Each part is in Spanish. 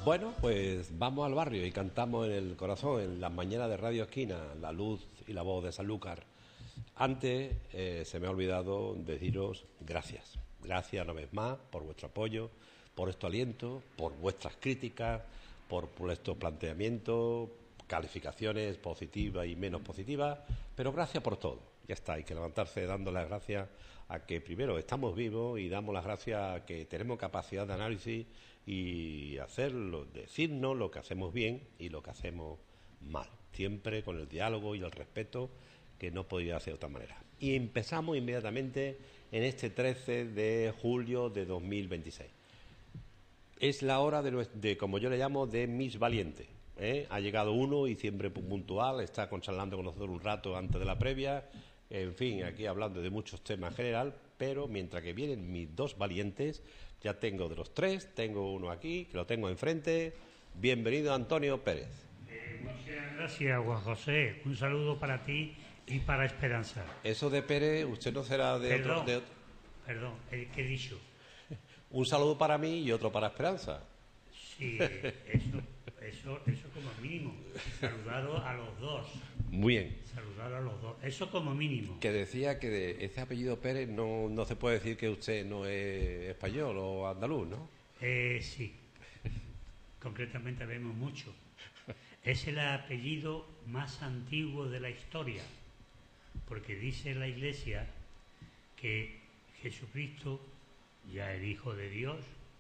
Bueno, pues vamos al barrio y cantamos en el corazón, en las mañanas de Radio Esquina, la luz y la voz de Sanlúcar. Antes se me ha olvidado deciros gracias. Gracias una vez más por vuestro apoyo, por vuestro aliento, por vuestras críticas, por vuestros planteamientos, calificaciones positivas y menos positivas, pero gracias por todo. Ya está, hay que levantarse dando las gracias a que primero estamos vivos y damos las gracias a que tenemos capacidad de análisis y hacerlo, decirnos lo que hacemos bien y lo que hacemos mal, siempre con el diálogo y el respeto, que no podía hacer de otra manera. Y empezamos inmediatamente en este 13 de julio de 2026. Es la hora de como yo le llamo, de Mis Valientes. Ha llegado uno y siempre puntual, está charlando con nosotros un rato antes de la previa, en fin, aquí hablando de muchos temas en general, pero mientras que vienen mis dos valientes, ya tengo de los tres, tengo uno aquí, que lo tengo enfrente. Bienvenido, Antonio Pérez. Muchas gracias, Juan José. Un saludo para ti y para Esperanza. Eso de Pérez, usted no será de Perdón, otro... Perdón, ¿qué he dicho? Un saludo para mí y otro para Esperanza. Sí, eso como mínimo. Saludaros a los dos. Muy bien. Saludar a los dos. Eso como mínimo. Que decía que de ese apellido Pérez no se puede decir que usted no es español o andaluz, ¿no? Sí. Concretamente vemos mucho. Es el apellido más antiguo de la historia, porque dice la Iglesia que Jesucristo, ya el Hijo de Dios,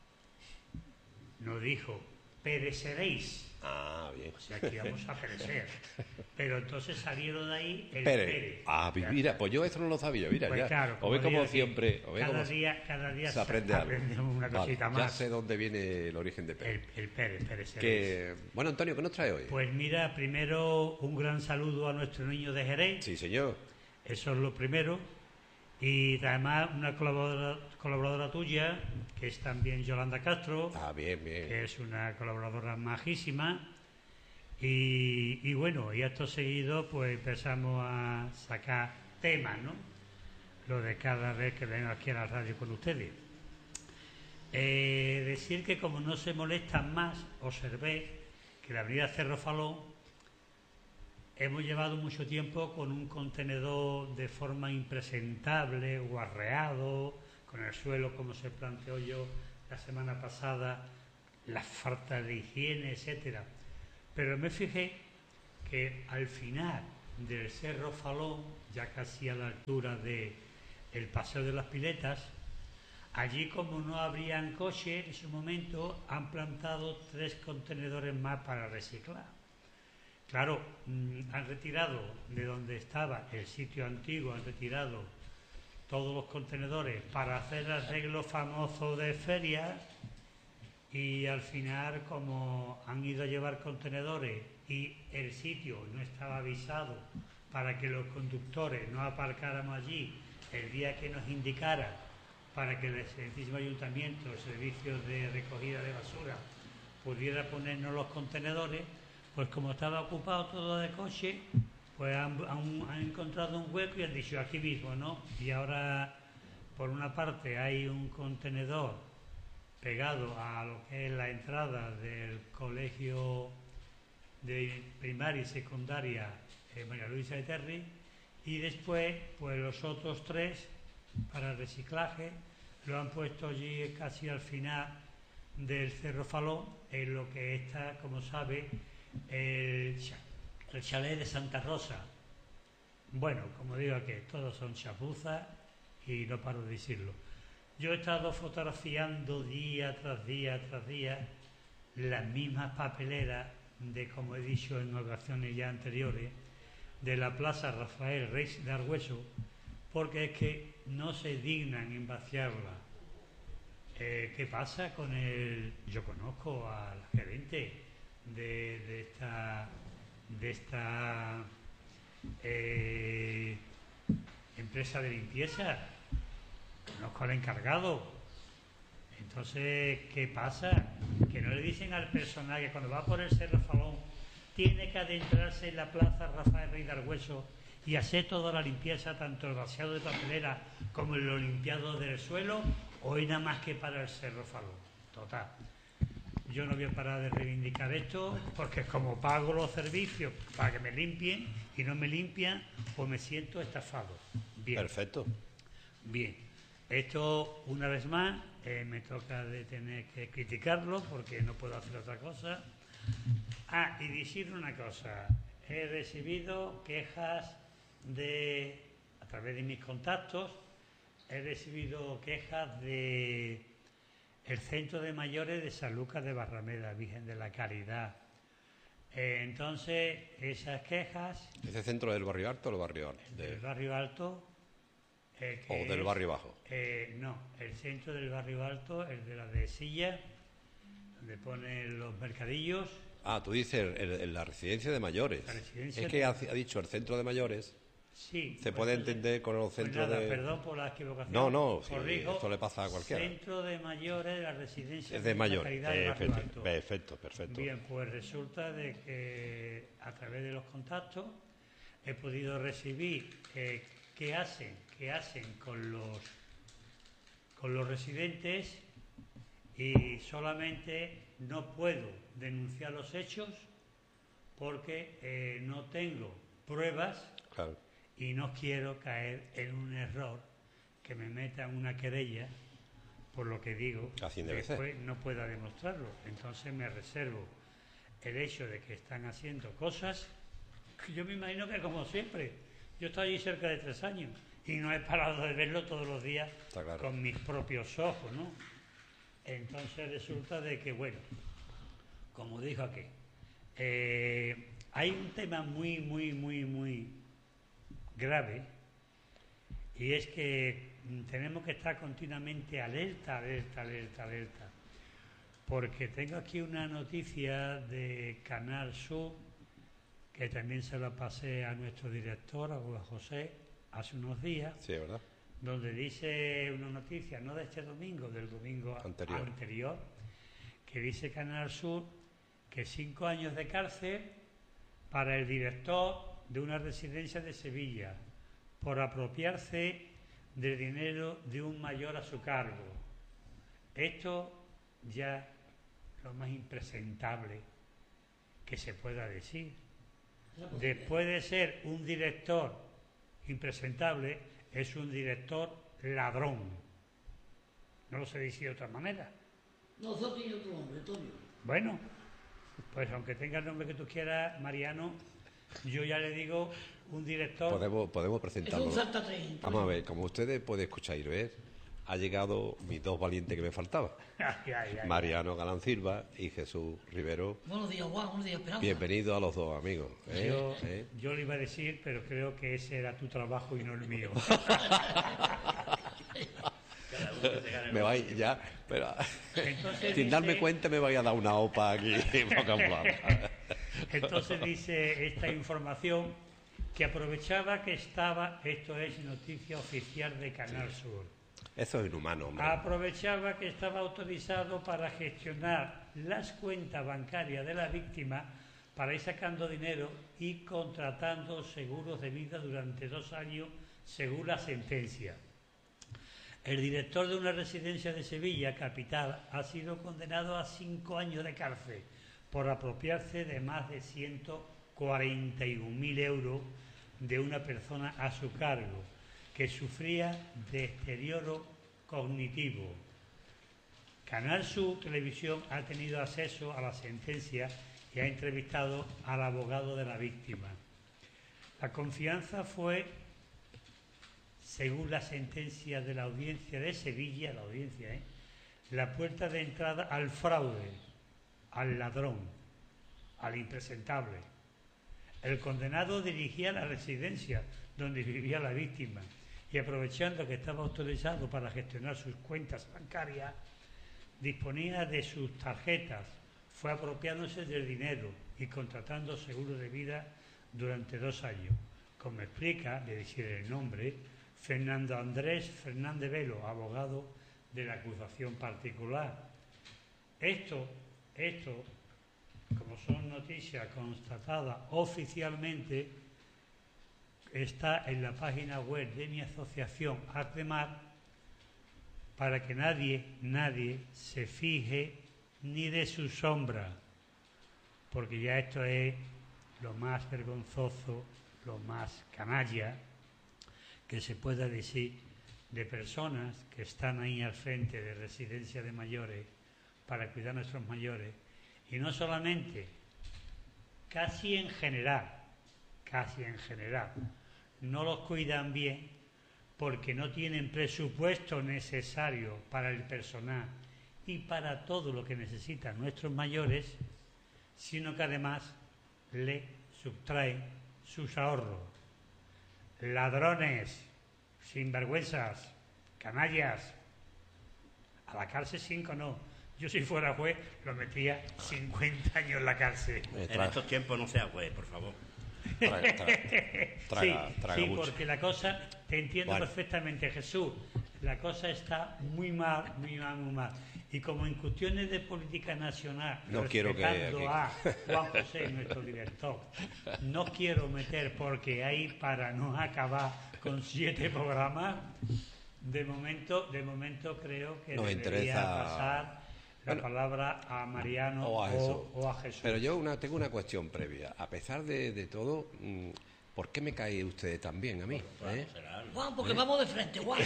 no dijo, pereceréis. Ah, bien. O sea, que íbamos a perecer. Pero entonces salieron de ahí el Pérez. Pérez. Ah, mira, pues yo eso no lo sabía, mira, pues ya. Claro, o ve como siempre, cada día se aprende algo. una cosita vale, más. Ya sé dónde viene el origen de Pérez. El Pérez. Bueno, Antonio, ¿qué nos trae hoy? Pues mira, primero un gran saludo a nuestro niño de Jerez. Sí, señor. Eso es lo primero. Y además una colaboradora tuya, que es también Yolanda Castro. Ah, bien. Que es una colaboradora majísima. Y bueno, y acto seguido pues empezamos a sacar temas, ¿no? Lo de cada vez que vengo aquí a la radio con ustedes. Decir que como no se molestan más, observé que la avenida Cerro Falón hemos llevado mucho tiempo con un contenedor de forma impresentable, guarreado, con el suelo como se planteó yo la semana pasada, la falta de higiene, etcétera. Pero me fijé que al final del Cerro Falón, ya casi a la altura del Paseo de las Piletas, allí como no habrían coche en ese momento, han plantado 3 contenedores más para reciclar. Claro, han retirado de donde estaba el sitio antiguo, han retirado todos los contenedores para hacer el arreglo famoso de feria. Y al final, como han ido a llevar contenedores y el sitio no estaba avisado para que los conductores no aparcáramos allí el día que nos indicara, para que el excelentísimo ayuntamiento, el servicio de recogida de basura, pudiera ponernos los contenedores, pues como estaba ocupado todo de coche, pues han encontrado un hueco y han dicho aquí mismo, ¿no? Y ahora, por una parte, hay un contenedor pegado a lo que es la entrada del colegio de primaria y secundaria María Luisa de Terry, y después pues los otros 3 para reciclaje lo han puesto allí casi al final del Cerro Falón, en lo que está, como sabe, el chalet de Santa Rosa. Bueno, como digo, que todos son chapuzas y no paro de decirlo. Yo he estado fotografiando día tras día las mismas papeleras de, como he dicho en ocasiones ya anteriores, de la Plaza Rafael Reyes de Argüello, porque es que no se dignan en vaciarla. ¿Qué pasa con el...? Yo conozco al gerente de esta empresa de limpieza. Conozco al encargado. Entonces, ¿qué pasa? Que no le dicen al personal que cuando va por el Cerro Falón tiene que adentrarse en la Plaza Rafael Rey de Argüello y hacer toda la limpieza, tanto el vaciado de papelera como el limpiado del suelo, o es nada más que para el Cerro Falón. Total. yo no voy a parar de reivindicar esto, porque como pago los servicios para que me limpien y no me limpian, pues me siento estafado. Bien. Perfecto. Bien. Esto, una vez más, me toca de tener que criticarlo porque no puedo hacer otra cosa. Ah, y decir una cosa. He recibido quejas a través de mis contactos, he recibido quejas de el Centro de Mayores de San Lucas de Barrameda, Virgen de la Caridad. Entonces, esas quejas... ¿Ese centro del barrio alto o el barrio alto? Del barrio alto... ¿O del barrio bajo? No, el centro del barrio alto, el de la Dehesilla, donde ponen los mercadillos. Ah, tú dices la residencia de mayores. Es que ha dicho el centro de mayores. Sí. Se puede entender con el centro de... Perdón por la equivocación. No, sí, corrijo, esto le pasa a cualquiera. Centro de mayores de la residencia de mayores. Perfecto. Perfecto. Bien, pues resulta de que a través de los contactos he podido recibir qué hacen con los residentes, y solamente no puedo denunciar los hechos porque no tengo pruebas. Claro. Y no quiero caer en un error que me meta en una querella por lo que digo, después no pueda demostrarlo. Entonces me reservo el hecho de que están haciendo cosas que yo me imagino que, como siempre, yo estoy allí cerca de 3 años y no he parado de verlo todos los días con mis propios ojos, ¿no? Entonces resulta de que, bueno, como dijo aquí, hay un tema muy grave, y es que tenemos que estar continuamente alerta, porque tengo aquí una noticia de Canal Sur, que también se la pasé a nuestro director, a José, hace unos días. Sí, ¿verdad? Donde dice una noticia, no de este domingo, del domingo anterior, que dice Canal Sur que 5 años de cárcel para el director de una residencia de Sevilla por apropiarse del dinero de un mayor a su cargo. Esto ya lo más impresentable que se pueda decir. Después de ser un director impresentable, es un director ladrón. No lo sé decir de otra manera. No, eso tiene otro nombre, Antonio. Bueno, pues aunque tenga el nombre que tú quieras, Mariano, yo ya le digo un director... Podemos presentarlo. Es un saltatren. Vamos a ver, como ustedes pueden escuchar y ver, ha llegado mis 2 valientes que me faltaban. Mariano Galán Silva y Jesús Rivero. Buenos días, Juan. Buenos días, Esperanza. Bienvenidos a los 2, amigos. Yo le iba a decir, pero creo que ese era tu trabajo y no el mío. Me vais ya, pero entonces sin darme cuenta me vais a dar una opa aquí. Entonces dice esta información que aprovechaba que estaba, esto es noticia oficial de Canal Sur. Eso es inhumano, hombre. Aprovechaba que estaba autorizado para gestionar las cuentas bancarias de la víctima para ir sacando dinero y contratando seguros de vida durante 2 años, según la sentencia. El director de una residencia de Sevilla, capital, ha sido condenado a 5 años de cárcel por apropiarse de más de 141.000 euros de una persona a su cargo, que sufría de deterioro cognitivo. Canal Sur Televisión ha tenido acceso a la sentencia y ha entrevistado al abogado de la víctima. La confianza fue, según la sentencia de la Audiencia de Sevilla, la puerta de entrada al fraude, al ladrón, al impresentable. El condenado dirigía la residencia donde vivía la víctima y, aprovechando que estaba autorizado para gestionar sus cuentas bancarias, disponía de sus tarjetas, fue apropiándose del dinero y contratando seguros de vida durante 2 años. Como explica, de decir el nombre, Fernando Andrés Fernández Velo, abogado de la acusación particular. Esto, como son noticias constatadas oficialmente, está en la página web de mi asociación Ardemar, para que nadie se fije ni de su sombra, porque ya esto es lo más vergonzoso, lo más canalla que se pueda decir de personas que están ahí al frente de residencias de mayores para cuidar a nuestros mayores, y no solamente, casi en general, no los cuidan bien porque no tienen presupuesto necesario para el personal y para todo lo que necesitan nuestros mayores, sino que además le sustraen sus ahorros. Ladrones, sinvergüenzas, canallas, a la cárcel 5 no. Yo si fuera juez lo metía 50 años en la cárcel. En estos tiempos no sea juez, por favor. Traga sí, mucho. porque la cosa, te entiendo Bueno. perfectamente, Jesús, la cosa está muy mal. Y como en cuestiones de política nacional, No quiero que- respetando a Juan José, nuestro director, no quiero meter porque ahí para no acabar con 7 programas, de momento creo que Nos debería interesa- pasar la palabra a Mariano o a Jesús. o a Jesús. Pero yo tengo una cuestión previa. A pesar de todo, ¿por qué me cae usted tan bien a mí? Juan, porque vamos de frente, Juan.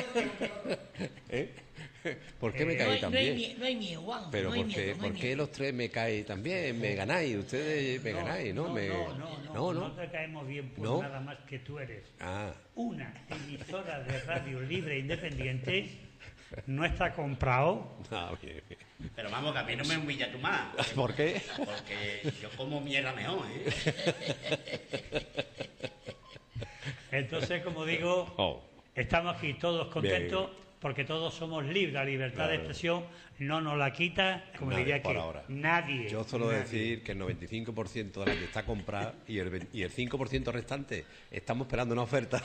¿Por qué me No cae hay, tan no hay bien? mie- no hay miedo, Juan. Pero no hay ¿por qué, miedo, no hay ¿por qué miedo. los tres me caen tan bien? Me ganáis, ustedes me ganáis, ¿no? No te caemos bien por ¿No? nada más que tú eres Ah, una emisora de radio libre e independiente, no está comprado. bien. Pero vamos, que a mí no me humilla tú más. ¿Por qué? Porque yo como mierda mejor, ¿eh? Entonces, como digo, Oh. estamos aquí todos contentos porque todos somos libres. La libertad de Claro. expresión no nos la quita, como Nadie, diría por que ahora. nadie. Yo suelo nadie. decir que el 95% de la que está comprada y el 5% restante estamos esperando una oferta.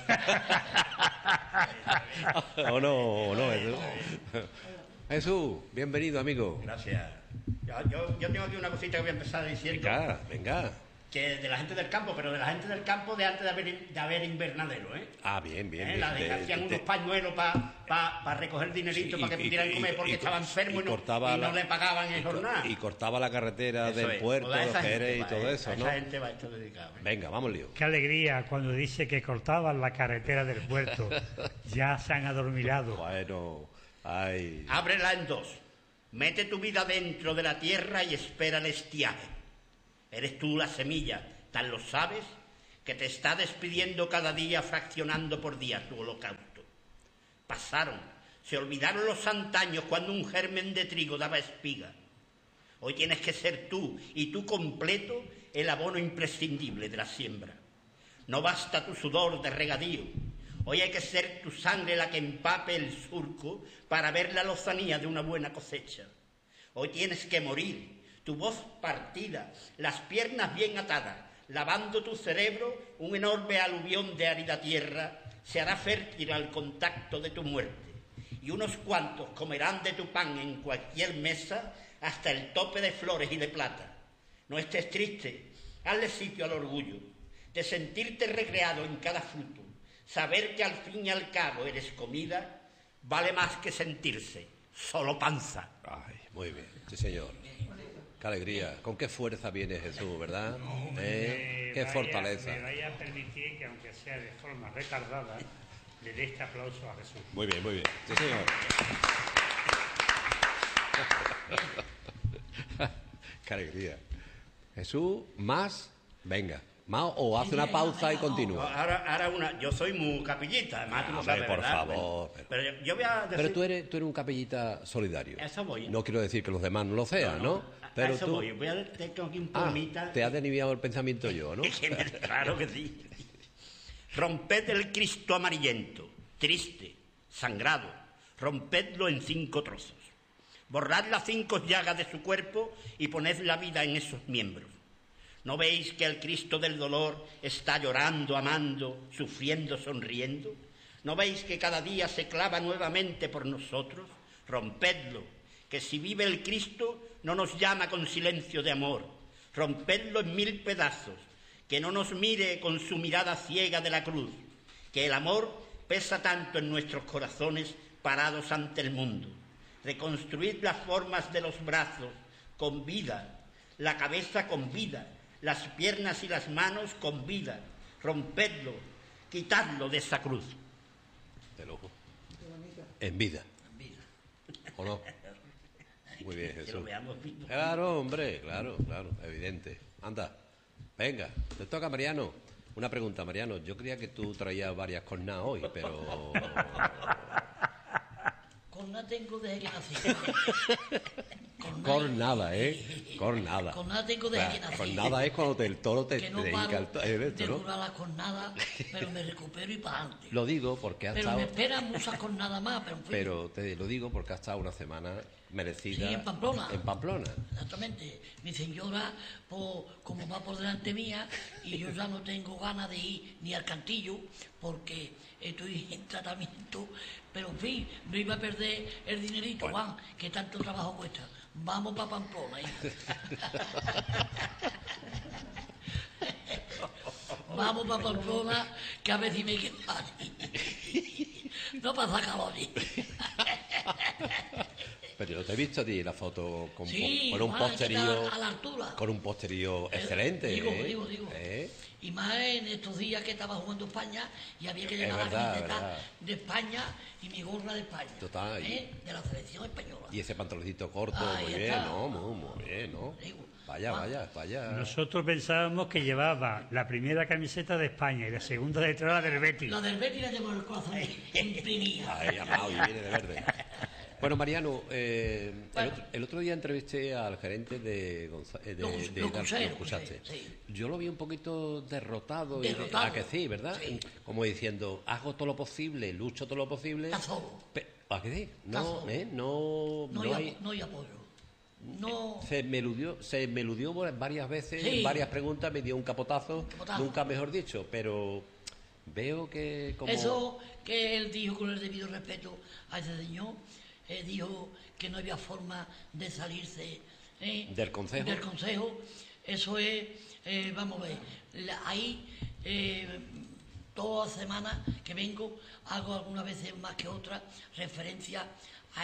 ¿O no, Jesús? Jesús, bienvenido, amigo. Gracias. Yo tengo aquí una cosita que voy a empezar diciendo. Venga. Que de la gente del campo, pero de la gente del campo de antes de haber invernadero, ¿eh? Ah, bien. La de que hacían unos pañuelos para recoger dinerito Sí, para que y- pudieran y- comer y- porque y- estaba enfermo y y no cortaba la- le pagaban el jornal. Y cortaba la carretera Eso del es. puerto, Toda de esa Jerez y gente todo va, eso, ¿no? Esa gente va a estar dedicada. ¿eh? Venga, vamos lío. Qué alegría cuando dice que cortaban la carretera del puerto. Ya se han adormilado. Bueno, ay. Ábrela en dos. Mete tu vida dentro de la tierra y espera el estiaje. Eres tú la semilla, tan lo sabes, que te está despidiendo cada día fraccionando por día tu holocausto. Pasaron, se olvidaron los antaños cuando un germen de trigo daba espiga. Hoy tienes que ser tú y tú completo el abono imprescindible de la siembra. No basta tu sudor de regadío. Hoy hay que ser tu sangre la que empape el surco para ver la lozanía de una buena cosecha. Hoy tienes que morir, tu voz partida, las piernas bien atadas, lavando tu cerebro, un enorme aluvión de árida tierra se hará fértil al contacto de tu muerte. Y unos cuantos comerán de tu pan en cualquier mesa hasta el tope de flores y de plata. No estés triste, hazle sitio al orgullo, de sentirte recreado en cada fruto. Saber que al fin y al cabo eres comida vale más que sentirse solo panza. Ay, muy bien, sí señor. Qué alegría, con qué fuerza viene Jesús, ¿verdad? Qué fortaleza. Me vaya a permitir que, aunque sea de forma retardada, le dé este aplauso a Jesús. Muy bien, sí señor. Qué alegría. Jesús, más, venga, más o hace una pausa y continúa. Ahora yo soy muy capillita, además tú lo Hombre, sabes, por ¿verdad? favor, Pero yo voy a decir... Pero tú eres un capellita solidario. Eso voy. No quiero decir que los demás no lo sean, ¿no? Pero Pero eso tú... voy. Tengo aquí un Ah, poemita... te has desviado el pensamiento yo, ¿no? Claro que sí. Romped el Cristo amarillento, triste, sangrado, rompedlo en 5 trozos. Borrad las 5 llagas de su cuerpo y poned la vida en esos miembros. ¿No veis que el Cristo del dolor está llorando, amando, sufriendo, sonriendo? ¿No veis que cada día se clava nuevamente por nosotros? Rompedlo, que si vive el Cristo no nos llama con silencio de amor. Rompedlo en 1000 pedazos, que no nos mire con su mirada ciega de la cruz, que el amor pesa tanto en nuestros corazones parados ante el mundo. reconstruid las formas de los brazos con vida, la cabeza con vida, las piernas y las manos con vida, rompedlo, quitadlo de esa cruz. De lujo. En vida. ¿O no? Muy bien, Que lo Jesús. veamos vivo. Claro, hombre, claro, evidente. Anda, venga, te toca, Mariano. Una pregunta, Mariano. Yo creía que tú traías varias cornadas hoy, pero... Cornada tengo desde que nací. Cornada, ¿eh? Cornada. Cornada tengo desde que nací. Cornada es cuando el toro te Que no dedica paro esto, de ¿no? durar las cornadas, pero me recupero y para adelante. Lo digo porque ha Pero estado... me esperan muchas cornadas más, pero en fin. Pero te lo digo porque ha estado una semana merecida... Sí, en Pamplona. En Pamplona. Exactamente. Mi señora, como va por delante mía, y yo ya no tengo ganas de ir ni al cantillo, porque estoy en tratamiento, pero en fin, no iba a perder el dinerito, Bueno. Juan, que tanto trabajo cuesta. Vamos para Pamplona. Vamos para Pamplona, que a ver si me quedo allí. No pasa calor allí. Pero yo te he visto a ti la foto con, Sí, con un Juan, que posterío... está a la altura. Con un posterío excelente, Digo. ¿Eh? Y más en estos días que estaba jugando España y había que Es llevar verdad, la camiseta verdad. de España y mi gorra de España. Total. De la selección española. Y ese pantaloncito corto, Ahí muy está. bien, ¿no? Muy bien, ¿no? Digo, Vaya, Juan, vaya. Nosotros pensábamos que llevaba la primera camiseta de España y la segunda detrás la del Betis. La del Betis la llevo en el corazón imprimida. Ahí, amado, y viene de verde. Bueno, Mariano, el otro día entrevisté al gerente de Los Cruceros, Cusaste. sí. Yo lo vi un poquito derrotado. Derrotado. ¿A que sí, verdad? Sí. Como diciendo, hago todo lo posible, lucho todo lo posible. Está solo. ¿A que sí? Está No, solo. no hay... No hay apoyo. No. Se me eludió varias veces, Sí. en varias preguntas, me dio un capotazo, Capotazo. nunca mejor dicho, pero veo que como... Eso que él dijo con el debido respeto a ese señor, dijo que no había forma de salirse ¿Del concejo? Del consejo. Eso es, vamos a ver, ahí todas las semanas que vengo hago algunas veces más que otras referencia a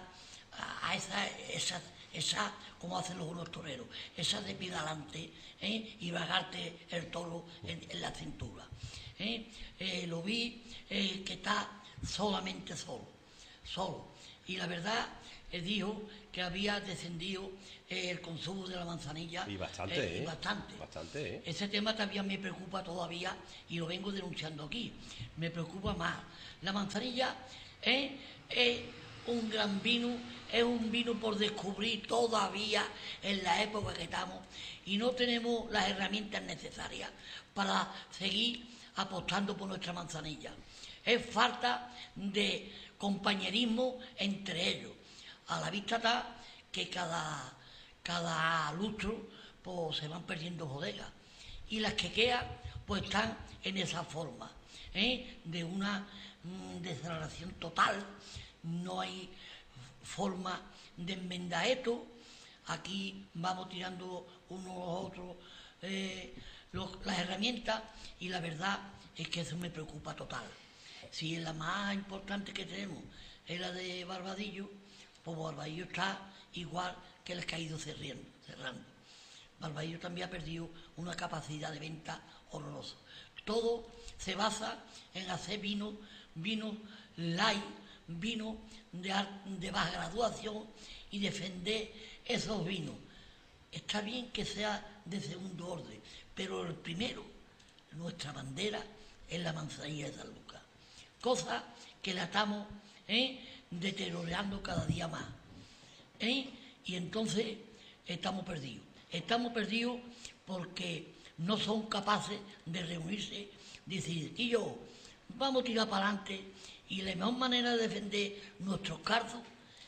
esa como hacen los buenos toreros, esa de pie adelante y vagarte el toro en la cintura. Lo vi que está solamente solo. Y la verdad, dijo que había descendido el consumo de la manzanilla. Y bastante, Bastante. Ese tema también me preocupa todavía y lo vengo denunciando aquí. Me preocupa más. La manzanilla es un gran vino, es un vino por descubrir todavía en la época que estamos y no tenemos las herramientas necesarias para seguir apostando por nuestra manzanilla. Es falta de compañerismo entre ellos. A la vista está que cada lustro pues, se van perdiendo bodegas y las que quedan pues están en esa forma de una deceleración total. No hay forma de enmendar esto. Aquí vamos tirando unos a otros las herramientas y la verdad es que eso me preocupa total. Si la más importante que tenemos es la de Barbadillo, pues Barbadillo está igual que el que ha ido cerrando. Barbadillo también ha perdido una capacidad de venta horrorosa. Todo se basa en hacer vino light, vino de baja graduación y defender esos vinos. Está bien que sea de segundo orden, pero el primero, nuestra bandera, es la manzanilla de San Lucas. Cosa que la estamos deteriorando cada día más. Y entonces estamos perdidos. Estamos perdidos porque no son capaces de reunirse, decir, y yo, vamos a tirar para adelante y la mejor manera de defender nuestros cardos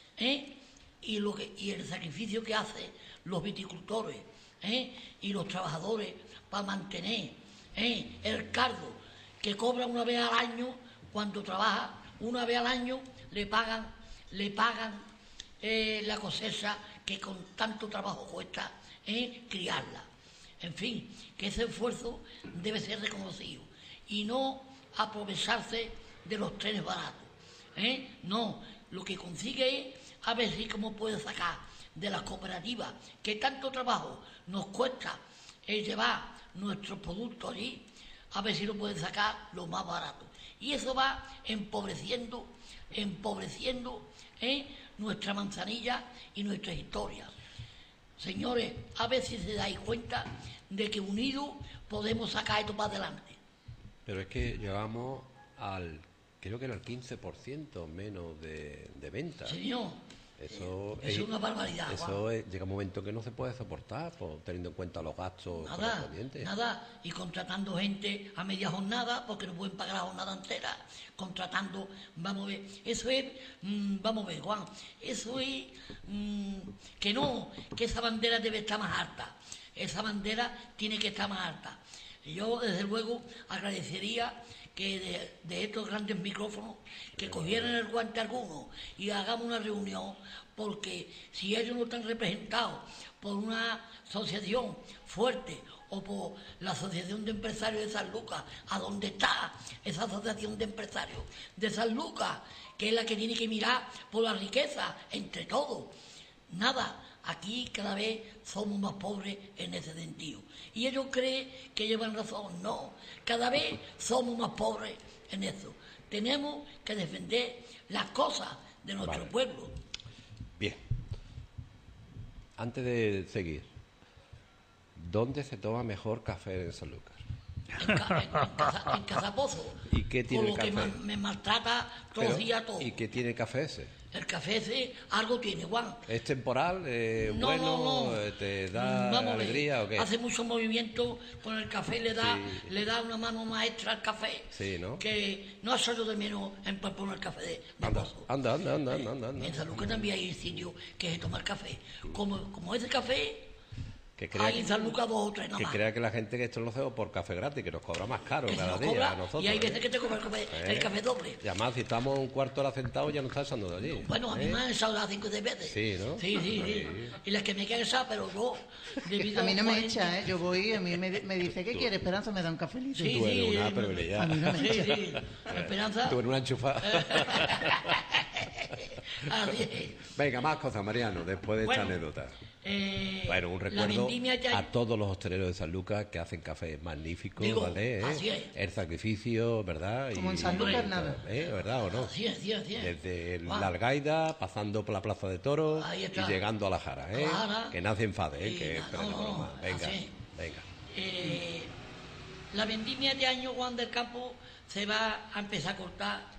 y el sacrificio que hacen los viticultores y los trabajadores para mantener el cardo que cobra una vez al año, cuando trabaja una vez al año le pagan la cosecha que con tanto trabajo cuesta criarla. En fin, que ese esfuerzo debe ser reconocido y no aprovecharse de los trenes baratos. No, lo que consigue es a ver si cómo puede sacar de las cooperativas, que tanto trabajo nos cuesta llevar nuestros productos allí, a ver si lo pueden sacar lo más barato. Y eso va empobreciendo nuestra manzanilla y nuestras historias. Señores, a ver si se dais cuenta de que unidos podemos sacar esto para adelante. Pero es que llegamos creo que era el 15% menos de ventas. Señor, eso es una barbaridad. Eso llega un momento que no se puede soportar, teniendo en cuenta los gastos correspondientes. Nada, y contratando gente a media jornada, porque no pueden pagar la jornada entera, contratando, vamos a ver, eso es, vamos a ver, Juan, eso es que esa bandera debe estar más alta, esa bandera tiene que estar más alta. Yo, desde luego, agradecería que de estos grandes micrófonos, que cogieran el guante alguno y hagamos una reunión, porque si ellos no están representados por una asociación fuerte o por la Asociación de Empresarios de San Lucas, ¿a dónde está esa Asociación de Empresarios de San Lucas? Que es la que tiene que mirar por la riqueza entre todos. Nada, aquí cada vez somos más pobres en ese sentido. Y ellos creen que llevan razón. No, cada vez somos más pobres en eso. Tenemos que defender las cosas de nuestro pueblo. Bien. Antes de seguir, ¿dónde se toma mejor café en San Lucas? En Casapozo. ¿Y qué tiene con el lo café? que me maltrata todos los días todo. ¿Y qué tiene el café ese? El café ese algo tiene, Juan. ¿Es temporal? No. ¿Te da Vamos alegría o qué? Hace mucho movimiento con el café, le da una mano maestra al café. Sí, ¿no? Que no soy yo de menos en poner el café de Pozo. Anda. En San Lucas también hay sitio que se toma el café. Como ese café, hay en San Lucas 2 o 3 nada más. Que crea que la gente que esto lo hacemos por café gratis, que nos cobra más caro Que cada nos día cobra, a nosotros. y hay veces que te cobra el café doble. Y además, si estamos un cuarto hora sentados, ya no está echando de allí. Bueno, a mí me han echado las 5 o 6 veces. Sí, ¿no? Sí. Y las que me quedan echar, pero yo... A mí no me echa, ¿eh? Yo voy, a mí me dice, ¿qué quiere? Esperanza me da un cafelito. Sí, Tú eres una privilegiada. A mí no me echa. Sí. Esperanza... Tú eres una enchufada. Así es. Venga, más cosas, Mariano, después de esta anécdota. Bueno, un recuerdo a todos los hosteleros de San Lucas que hacen cafés magníficos, ¿vale? Así es. El sacrificio, ¿verdad? Como en San Lucas nada. ¿Verdad o no? Así es. Desde la Algaida, pasando por la Plaza de Toros y llegando a la Jara, ¿eh? Que nadie enfade, que pero no, broma. Venga. La vendimia de año, Juan del Campo, se va a empezar a cortar